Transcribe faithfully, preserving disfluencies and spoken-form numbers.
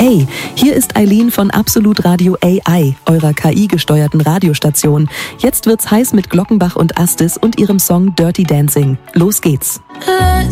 Hey, hier ist Eileen von Absolut Radio A I, eurer K I-gesteuerten Radiostation. Jetzt wird's heiß mit Glockenbach und Astis und ihrem Song Dirty Dancing. Los geht's. Let's